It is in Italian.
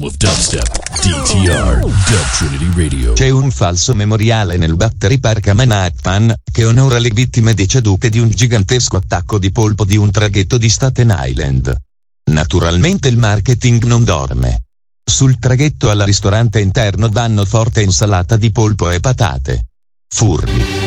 with dubstep. DTR, Dub Trinity Radio. C'è un falso memoriale nel Battery Park a Manhattan, che onora le vittime decedute di un gigantesco attacco di polpo di un traghetto di Staten Island. Naturalmente il marketing non dorme. Sul traghetto al ristorante interno danno forte insalata di polpo e patate. Furbi.